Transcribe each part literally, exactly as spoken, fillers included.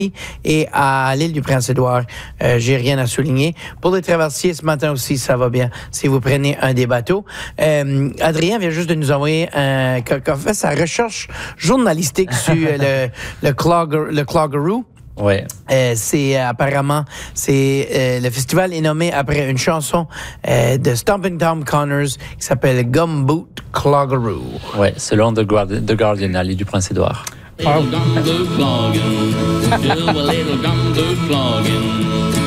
Et à l'île du Prince-Édouard, euh, j'ai rien à souligner. Pour les traversiers, ce matin aussi, ça va bien si vous prenez un des bateaux. Euh, Adrien vient juste de nous envoyer un, qui a fait sa recherche journalistique sur le, le, clogger, le Cloggeroo. Ouais. Euh, c'est euh, apparemment, c'est euh, le festival est nommé après une chanson euh, de Stomping Tom Connors qui s'appelle Gumboot Cloggeroo. Ouais, selon The Guardian, The Guardian à l'île du Prince-Édouard. A little gumboot clogging, do a little gumboot clogging.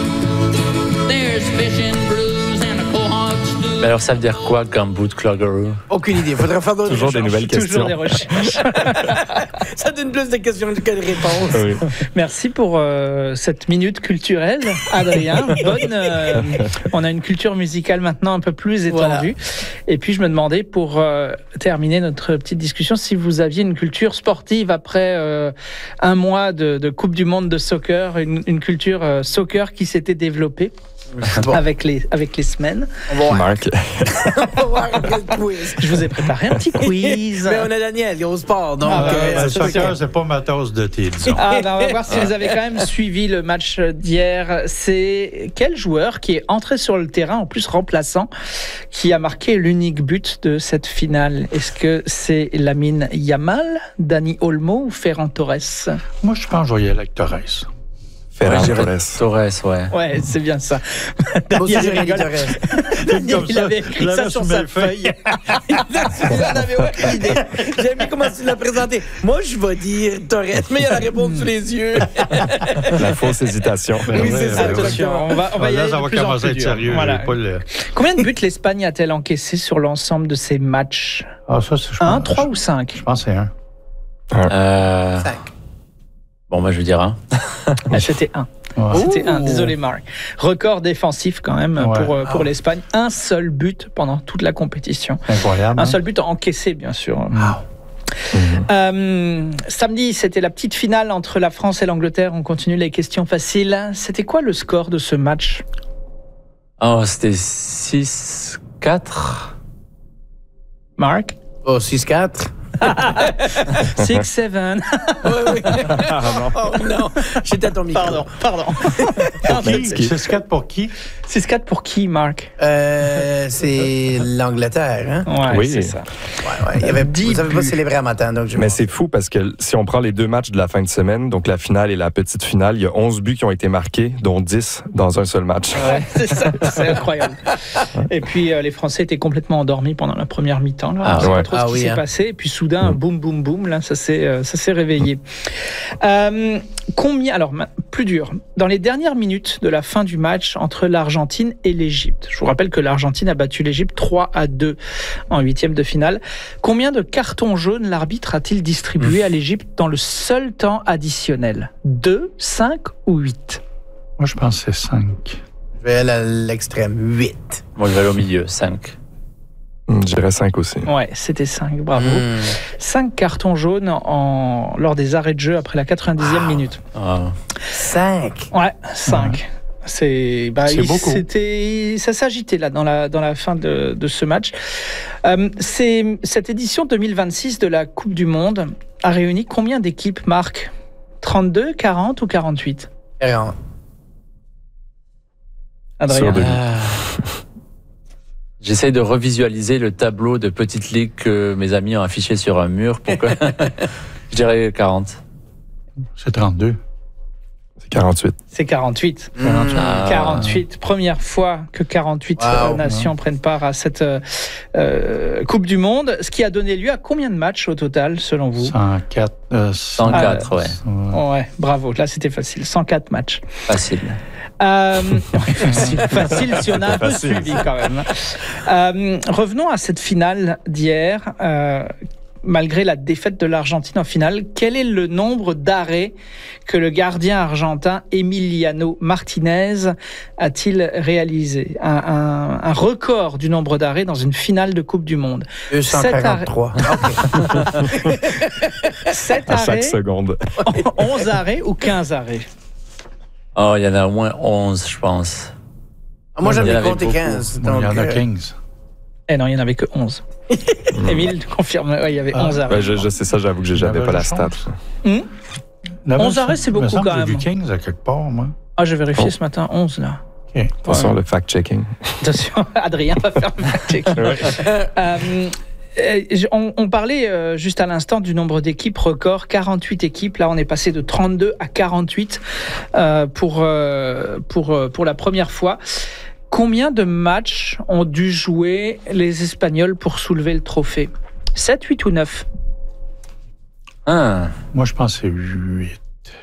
There's fish and brews and a cohort stew. Mais alors, ça veut dire quoi, Gumboot Cloggeroo? Aucune idée. Faudrait faire d'autres Toujours des nouvelles questions. Toujours des recherches. Ça donne plus de questions que de réponses. Oui. Merci pour euh, cette minute culturelle, Adrien. Bonne. Euh, on a une culture musicale maintenant un peu plus étendue. Voilà. Et puis je me demandais, pour euh, terminer notre petite discussion, si vous aviez une culture sportive après euh, un mois de, de Coupe du Monde de soccer, une, une culture euh, soccer qui s'était développée. Bon. Avec, les, avec les semaines. On va voir. Marc. On va voir quel quiz. Je vous ai préparé un petit quiz. Mais on a Daniel, il est au sport. Donc, ah, euh, ben, soccer, c'est pas ma tasse de thé, disons. Ah, ben, on va voir si vous avez quand même suivi le match d'hier. C'est quel joueur qui est entré sur le terrain, en plus remplaçant, qui a marqué l'unique but de cette finale? Est-ce que c'est Lamine Yamal, Dani Olmo ou Ferran Torres? Moi, je pense que je vais y aller avec Torres. Ferran ouais, Torres. Torres, ouais. Ouais, c'est bien ça. Daniel, Daniel, Daniel il avait écrit ça sur sa feuille. Il n'en avait aucune idée. J'ai aimé comment tu l'as présenté. Moi, je vais dire Torres, mais il a la réponse sous les yeux. La fausse hésitation. Oui, oui, c'est ça. Attention, on va, on va y là, aller ça de va plus en commencer à plus être dur. sérieux. Voilà. Pas le... Combien de buts l'Espagne a-t-elle encaissé sur l'ensemble de ses matchs? Ah, ça, c'est, je un, pense, trois je, ou cinq? Je pense que c'est un. Euh... Cinq. Bon, moi, je veux dire un. Ah, c'était un. Ouais. C'était un. Désolé, Marc. Record défensif quand même Ouais. pour, pour oh. l'Espagne. Un seul but pendant toute la compétition. Incroyable. Un hein? seul but encaissé, bien sûr. Wow. Mm-hmm. Euh, samedi, c'était la petite finale entre la France et l'Angleterre. On continue les questions faciles. C'était quoi le score de ce match? Oh, c'était six quatre. Marc? Oh, six quatre. six sept. Oui, oui. Oh non, j'étais à ton micro. Pardon, pardon. six quatre pour qui? six quatre pour qui, Marc? Euh, c'est l'Angleterre, hein? Ouais, Oui. c'est ça. Ouais, ouais. Il y avait, vous n'avez pas célébré à matin, donc je Mais pense. c'est fou parce que si on prend les deux matchs de la fin de semaine, donc la finale et la petite finale, il y a onze buts qui ont été marqués, dont dix dans un seul match. Ouais, c'est ça, c'est incroyable. Et puis euh, les Français étaient complètement endormis pendant la première mi-temps. Là. Ah, on ne sait ouais. pas trop Ah, ce qui oui, s'est hein. passé. Et puis soudain, Mm. boum, boum, boum, là, ça s'est, euh, ça s'est réveillé. Euh, combien, alors plus dur, dans les dernières minutes de la fin du match entre l'Argentine et l'Égypte. Je vous rappelle que l'Argentine a battu l'Égypte trois à deux en huitième de finale. Combien de cartons jaunes l'arbitre a-t-il distribué à l'Égypte dans le seul temps additionnel? deux, cinq ou huit? Moi, je pense que c'est cinq. Je vais aller à l'extrême. huit. Moi, je vais aller au milieu, cinq. Mm, Je dirais cinq aussi. Ouais, c'était cinq, bravo. Hmm. cinq cartons jaunes en... lors des arrêts de jeu après la quatre-vingt-dixième minute. Oh. cinq. Ouais, cinq. C'est, bah, C'est il- beaucoup. C'était, ça s'agitait là dans la, dans la fin de, de ce match. Euh, c'est, cette édition deux mille vingt-six de la Coupe du Monde a réuni combien d'équipes, Marc? trente-deux, quarante ou quarante-huit? quarante. Adrien? Sur deux. Ah. J'essaye de revisualiser le tableau de Petite Ligue que mes amis ont affiché sur un mur. Pour que... je dirais quarante. C'est trente-deux. C'est quarante-huit. C'est quarante-huit. Ah. quarante-huit, première fois que quarante-huit Wow. euh, nations prennent part à cette euh, euh, Coupe du Monde, ce qui a donné lieu à combien de matchs au total, selon vous? cent quatre. Euh, cent quatre, ouais. ouais. Ouais, bravo, là c'était facile, cent quatre matchs. Facile. Euh, facile, facile si on a un peu Facile. suivi quand même. Euh, revenons à cette finale d'hier. Euh, malgré la défaite de l'Argentine en finale, quel est le nombre d'arrêts que le gardien argentin Emiliano Martinez a-t-il réalisé? un, un, un record du nombre d'arrêts dans une finale de Coupe du Monde. deux cent quarante-trois. Okay. sept À chaque arrêts, seconde. onze arrêts ou quinze arrêts? Oh, il y en a au moins onze, je pense. Ah, moi, j'en Il y en ai avait compté beaucoup. quinze. Bon, il y en a euh, quinze. Eh non, il n'y en avait que onze. Émile confirme, ouais, il y avait Ah, onze arrêts. Ouais, je, je sais ça, j'avoue que j'avais J'avais pas la la stat. chance. Hum onze arrêts, c'est beaucoup quand même. J'ai vu quinze à quelque part, moi. Ah, j'ai vérifié Oh. ce matin, onze là. OK. Attention, Ouais. le fact-checking. Attention, Adrien va faire le fact-checking. Euh, euh, on, on parlait euh, juste à l'instant du nombre d'équipes record, quarante-huit équipes. Là, on est passé de trente-deux à quarante-huit euh, pour, euh, pour, euh, pour la première fois. Combien de matchs ont dû jouer les Espagnols pour soulever le trophée? sept, huit ou neuf? Ah, Moi, je pense que c'est huit.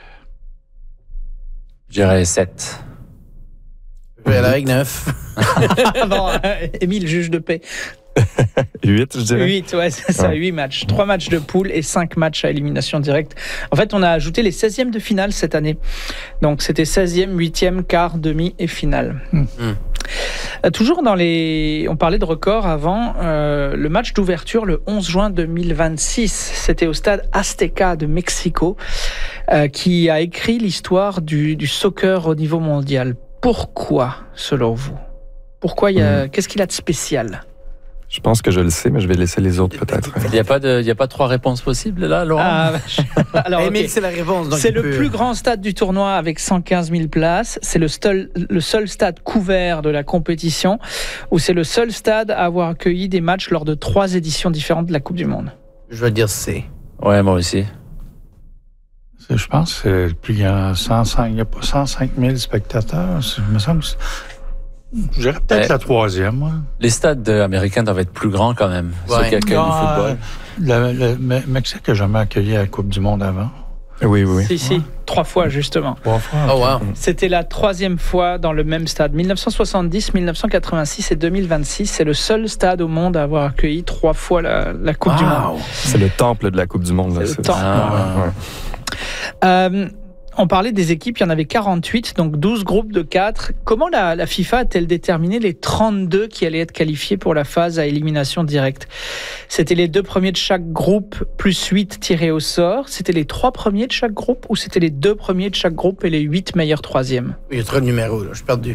je dirais sept. Je vais aller avec neuf. Bon, euh, Émile, juge de paix. huit, je dirais. huit, ouais, c'est ça, Ouais. huit matchs. trois matchs de poule et cinq matchs à élimination directe. En fait, on a ajouté les seizièmes de finale cette année. Donc, c'était seizième, huitième, quart, demi et finale. Mm. Euh, toujours dans les... On parlait de record avant. Euh, le match d'ouverture, le onze juin deux mille vingt-six, c'était au stade Azteca de Mexico, euh, qui a écrit l'histoire du, du soccer au niveau mondial. Pourquoi, selon vous? Pourquoi il y a... Mm. Qu'est-ce qu'il a de spécial? Je pense que je le sais, mais je vais laisser les autres peut-être. Il n'y a pas de, il y a pas trois réponses possibles là, Laurent. Ah, je- alors, Émile, ok. c'est la réponse. donc C'est il le peut- plus grand stade du tournoi avec cent quinze mille places. C'est le seul, le seul stade couvert de la compétition, ou c'est le seul stade à avoir accueilli des matchs lors de trois éditions différentes de la Coupe du Monde. Je vais dire C. Ouais, moi aussi. C'est- Je pense que c'est le plus grand. cent cinq, il n'y a pas cent cinq mille spectateurs. c'est- Il me semble. que c'est- Je dirais peut-être Ouais. la troisième, moi. Les stades américains doivent être plus grands quand même. Ouais. Ceux qui accueillent Non, le football. euh, Le, le Me- Mexique n'a jamais accueilli la Coupe du Monde avant. Oui, oui, oui. Si, si, trois fois justement. Trois fois. Oh, wow. C'était la troisième fois dans le même stade. dix-neuf cent soixante-dix, dix-neuf cent quatre-vingt-six et deux mille vingt-six. C'est le seul stade au monde à avoir accueilli trois fois la, la Coupe du Monde. Wow. C'est le temple de la Coupe du Monde. Là, C'est le c'est- temple. Ah, Ouais. Euh, on parlait des équipes, il y en avait quarante-huit, donc douze groupes de quatre. Comment la, la FIFA a-t-elle déterminé les trente-deux qui allaient être qualifiés pour la phase à élimination directe? C'était les deux premiers de chaque groupe, plus huit tirés au sort. C'était les trois premiers de chaque groupe, ou c'était les deux premiers de chaque groupe et les huit meilleurs troisièmes? Il y a trop de numéros, là. Je suis perdu.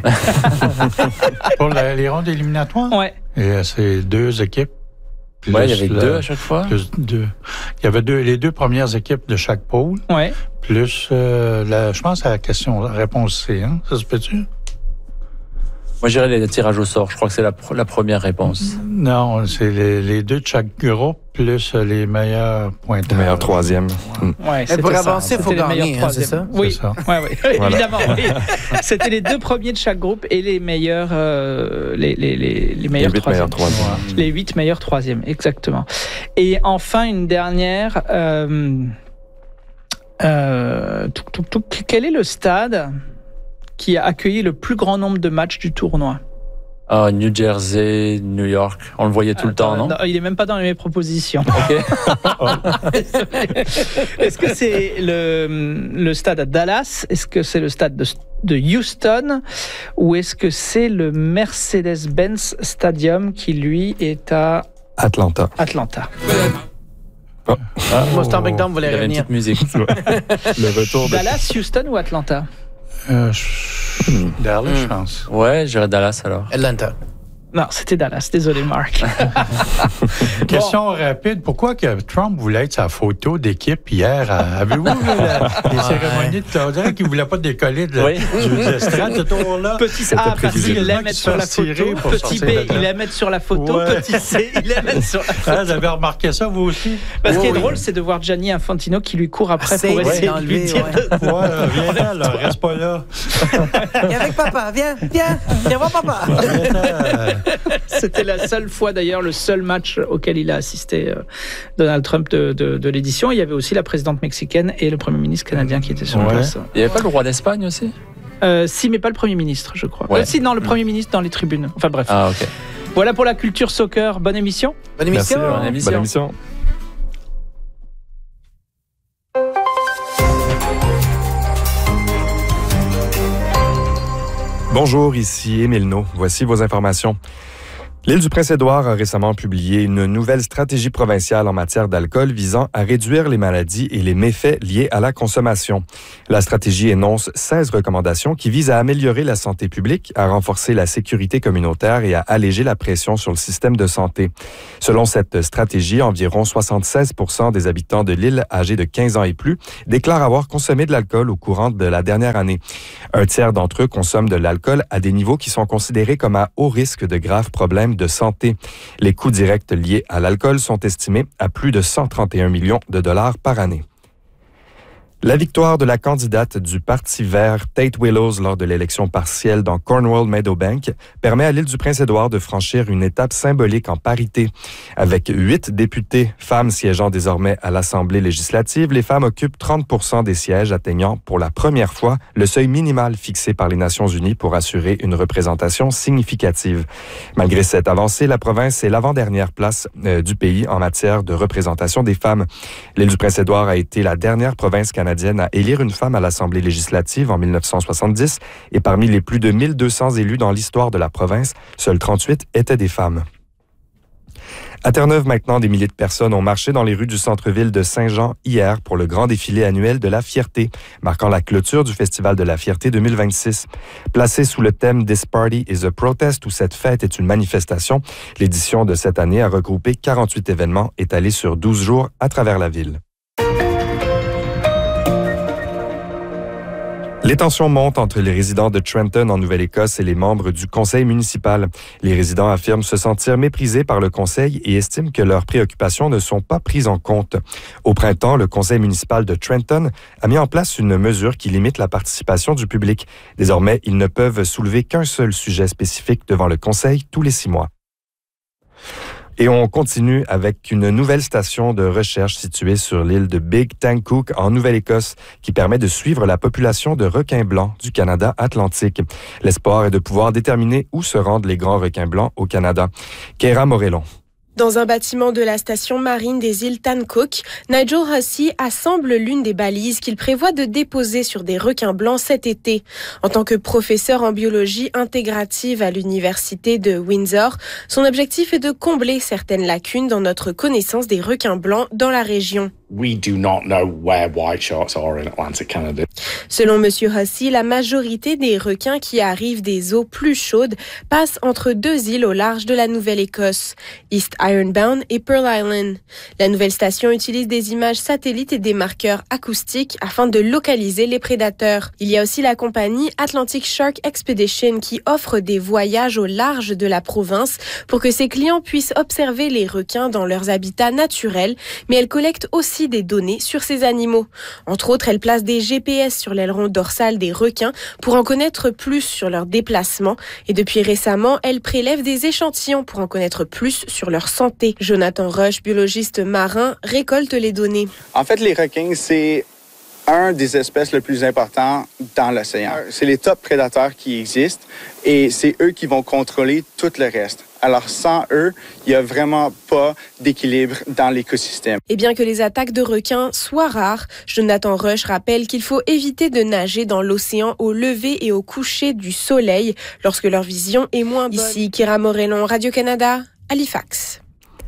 Pour la- les rondes éliminatoires, Ouais. et euh, c'est deux équipes. plus Ouais, il y avait la- deux à chaque fois. plus deux. Il y avait deux, les deux premières équipes de chaque pôle, Ouais. plus, euh, la, je pense, à la question, la réponse C. Hein? Ça se peut-tu? Moi, j'irais les tirages au sort. Je crois que c'est la, pr- la première réponse. Non, c'est les, les deux de chaque groupe, plus euh, les meilleurs pointages. Le meilleur troisième. Mm. Ouais, Mais c'était pour ça. avancer, il faut C'était les gagner, meilleurs hein, c'est troisièmes. ça? Oui, C'est ça. ouais, ouais. Voilà. Évidemment. Oui. C'était les deux premiers de chaque groupe et les meilleurs, euh, les, les, les, les Les meilleurs huit troisièmes. meilleurs troisièmes. Les huit meilleurs troisièmes, exactement. Et enfin, une dernière. Euh, euh, touc, touc, touc. Quel est le stade qui a accueilli le plus grand nombre de matchs du tournoi? Ah, New Jersey, New York. On le voyait tout le temps, non? Il n'est même pas dans mes propositions. Ok. Est-ce que c'est le, le stade à Dallas? Est-ce que c'est le stade de, de Houston? Ou est-ce que c'est le Mercedes-Benz Stadium qui, lui, est à Atlanta. Atlanta? Mustang McDonald voulait Il y avait une revenir. petite musique. Le retour de... Dallas, Houston ou Atlanta? Euh, je- Dallas, je Hmm. pense. Ouais, j'irais Dallas alors. Atlanta. Non, c'était Dallas. Désolé, Marc. Question rapide. Pourquoi que Trump voulait être sa photo d'équipe hier? à- Avez-vous vu la- les cérémonies de On dirait qu'il ne voulait pas décoller de, Oui. du de l'estrade ce tour-là. Petit A, parce prévisible. qu'il aime mettre sur la Qui se fasse tirer photo. pour Petit sortir B, de là. il aime mettre sur la photo. Ouais. Petit C, il aime mettre sur la photo. Ah, vous avez remarqué ça, vous aussi? Bah, ce qui est Oui, oui. drôle, c'est de voir Gianni Infantino qui lui court après Essaye pour de essayer de l'enlever, lui dire. ouais. de- Ouais, là, viens là, là, reste pas là. Viens avec papa, viens, viens, viens voir papa. Viens là. C'était la seule fois d'ailleurs, le seul match auquel il a assisté, euh, Donald Trump, de, de, de l'édition. Il y avait aussi la présidente mexicaine et le premier ministre canadien qui étaient sur Ouais. place. Il n'y avait pas le roi d'Espagne aussi? Euh, si, mais pas le premier ministre, je crois. Ouais. Euh, si, non, le premier ministre dans les tribunes. Enfin bref. Ah, ok. Voilà pour la culture soccer. Bonne émission. Bonne Merci. émission. Bonne émission. Bonne émission. Bonjour, ici Émile No. Voici vos informations. L'île du Prince-Édouard a récemment publié une nouvelle stratégie provinciale en matière d'alcool visant à réduire les maladies et les méfaits liés à la consommation. La stratégie énonce seize recommandations qui visent à améliorer la santé publique, à renforcer la sécurité communautaire et à alléger la pression sur le système de santé. Selon cette stratégie, environ soixante-seize pour cent des habitants de l'île âgés de quinze ans et plus déclarent avoir consommé de l'alcool au courant de la dernière année. Un tiers d'entre eux consomment de l'alcool à des niveaux qui sont considérés comme à haut risque de graves problèmes de santé. Les coûts directs liés à l'alcool sont estimés à plus de cent trente et un millions de dollars par année. La victoire de la candidate du Parti vert Tate Willows lors de l'élection partielle dans Cornwall-Meadowbank permet à l'île du Prince-Édouard de franchir une étape symbolique en parité. Avec huit députés femmes siégeant désormais à l'Assemblée législative, les femmes occupent trente pour cent des sièges, atteignant pour la première fois le seuil minimal fixé par les Nations unies pour assurer une représentation significative. Malgré cette avancée, la province est l'avant-dernière place euh, du pays en matière de représentation des femmes. L'île du Prince-Édouard a été la dernière province canadienne à élire une femme à l'Assemblée législative en mille neuf cent soixante-dix et parmi les plus de mille deux cents élus dans l'histoire de la province, seuls trente-huit étaient des femmes. À Terre-Neuve, maintenant, des milliers de personnes ont marché dans les rues du centre-ville de Saint-Jean hier pour le grand défilé annuel de la Fierté, marquant la clôture du Festival de la Fierté deux mille vingt-six. Placé sous le thème « This Party is a Protest » où cette fête est une manifestation, l'édition de cette année a regroupé quarante-huit événements étalés sur douze jours à travers la ville. Les tensions montent entre les résidents de Trenton en Nouvelle-Écosse et les membres du conseil municipal. Les résidents affirment se sentir méprisés par le conseil et estiment que leurs préoccupations ne sont pas prises en compte. Au printemps, le conseil municipal de Trenton a mis en place une mesure qui limite la participation du public. Désormais, ils ne peuvent soulever qu'un seul sujet spécifique devant le conseil tous les six mois. Et on continue avec une nouvelle station de recherche située sur l'île de Big Tankook en Nouvelle-Écosse qui permet de suivre la population de requins blancs du Canada atlantique. L'espoir est de pouvoir déterminer où se rendent les grands requins blancs au Canada. Keira Morellon. Dans un bâtiment de la station marine des îles Tancook, Nigel Hussey assemble l'une des balises qu'il prévoit de déposer sur des requins blancs cet été. En tant que professeur en biologie intégrative à l'université de Windsor, son objectif est de combler certaines lacunes dans notre connaissance des requins blancs dans la région. We do not know where white sharks are in Atlantic Canada. Selon Monsieur Hussey, la majorité des requins qui arrivent des eaux plus chaudes passent entre deux îles au large de la Nouvelle-Écosse, East Ironbound et Pearl Island. La nouvelle station utilise des images satellites et des marqueurs acoustiques afin de localiser les prédateurs. Il y a aussi la compagnie Atlantic Shark Expedition qui offre des voyages au large de la province pour que ses clients puissent observer les requins dans leurs habitats naturels, mais elle collecte aussi des données sur ces animaux. Entre autres, elle place des G P S sur l'aileron dorsal des requins pour en connaître plus sur leurs déplacements et depuis récemment, elle prélève des échantillons pour en connaître plus sur leur santé. Jonathan Rush, biologiste marin, récolte les données. En fait, les requins, c'est un des espèces les plus importants dans l'océan. C'est les top prédateurs qui existent et c'est eux qui vont contrôler tout le reste. Alors, sans eux, il n'y a vraiment pas d'équilibre dans l'écosystème. Et bien que les attaques de requins soient rares, Jonathan Rush rappelle qu'il faut éviter de nager dans l'océan au lever et au coucher du soleil lorsque leur vision est moins bonne. Ici, Keira Morellon, Radio-Canada, Halifax.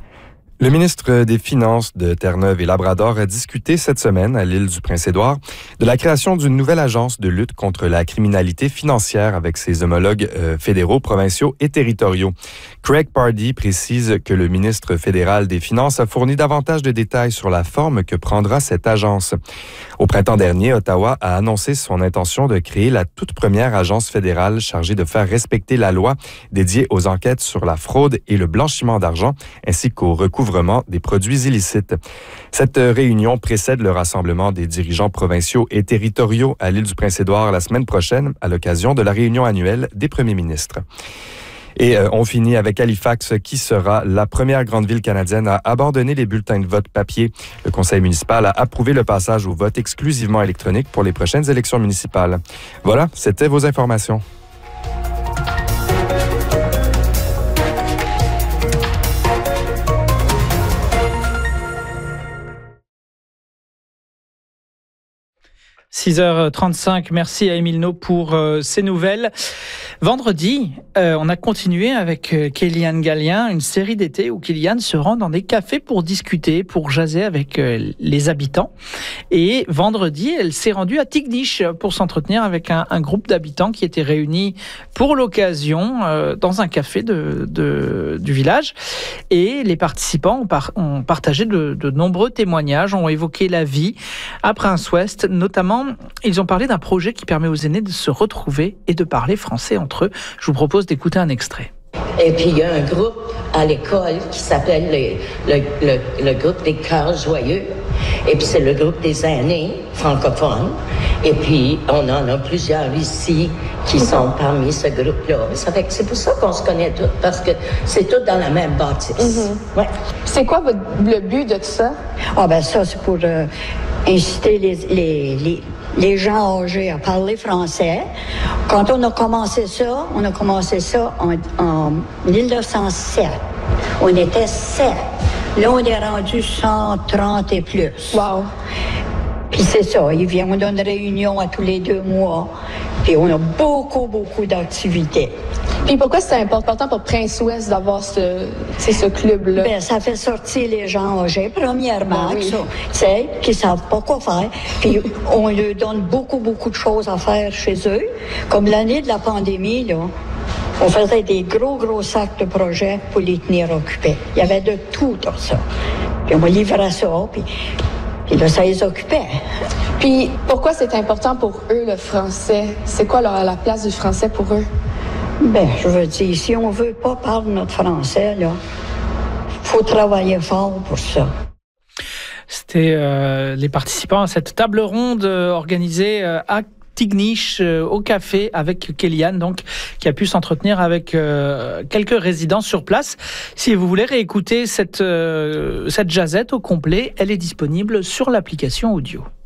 Le ministre des Finances de Terre-Neuve et Labrador a discuté cette semaine à l'île du Prince-Édouard de la création d'une nouvelle agence de lutte contre la criminalité financière avec ses homologues euh, fédéraux, provinciaux et territoriaux. Craig Pardee précise que le ministre fédéral des Finances a fourni davantage de détails sur la forme que prendra cette agence. Au printemps dernier, Ottawa a annoncé son intention de créer la toute première agence fédérale chargée de faire respecter la loi dédiée aux enquêtes sur la fraude et le blanchiment d'argent ainsi qu'au recouvrement des produits illicites. Cette réunion précède le rassemblement des dirigeants provinciaux et territoriaux à l'île du Prince-Édouard la semaine prochaine à l'occasion de la réunion annuelle des premiers ministres. Et euh, on finit avec Halifax, qui sera la première grande ville canadienne à abandonner les bulletins de vote papier. Le conseil municipal a approuvé le passage au vote exclusivement électronique pour les prochaines élections municipales. Voilà, c'était vos informations. Si six heures trente-cinq, merci à Émile No pour euh, ces nouvelles. Vendredi, euh, on a continué avec euh, Kéliane Gallien, une série d'été où Kéliane se rend dans des cafés pour discuter, pour jaser avec euh, les habitants. Et vendredi, elle s'est rendue à Tignish pour s'entretenir avec un, un groupe d'habitants qui étaient réunis pour l'occasion euh, dans un café de, de, du village. Et les participants ont, par, ont partagé de, de nombreux témoignages, ont évoqué la vie à Prince-Ouest. Notamment, ils ont parlé d'un projet qui permet aux aînés de se retrouver et de parler français entre eux. Je vous propose d'écouter un extrait. Et puis, il y a un groupe à l'école qui s'appelle les, le, le, le groupe des Cœurs Joyeux. Et puis, c'est le groupe des aînés francophones. Et puis, on en a plusieurs ici qui sont parmi ce groupe-là. Ça fait que c'est pour ça qu'on se connaît tous, parce que c'est tous dans la même bâtisse. Mm-hmm. Ouais. C'est quoi votre, le but de tout ça? Ah, ben ça, c'est pour euh, inciter les, les, les, les gens âgés à parler français. Quand on a commencé ça, on a commencé ça en, en mille neuf cent sept. On était sept. Là, on est rendu cent trente et plus. Wow! Puis c'est ça, il vient, on a une réunion à tous les deux mois. Puis on a beaucoup, beaucoup d'activités. Puis pourquoi c'est important pour Prince-Ouest d'avoir ce, ce club-là? Bien, ça fait sortir les gens âgés, premièrement, ben oui. tu sais, qui ne savent pas quoi faire. Puis on leur donne beaucoup, beaucoup de choses à faire chez eux. Comme l'année de la pandémie, là, on faisait des gros, gros sacs de projets pour les tenir occupés. Il y avait de tout dans ça. Puis on livrait ça, puis... Et là, ça les occupait. Puis, pourquoi c'est important pour eux, le français? C'est quoi leur, la place du français pour eux? Bien, je veux dire, si on veut pas parler notre français, là, faut travailler fort pour ça. C'était euh, les participants à cette table ronde euh, organisée euh, à Tignish euh, au café avec Kéliane, donc qui a pu s'entretenir avec euh, quelques résidents sur place. Si vous voulez réécouter cette euh, cette jazette au complet, elle est disponible sur l'application audio.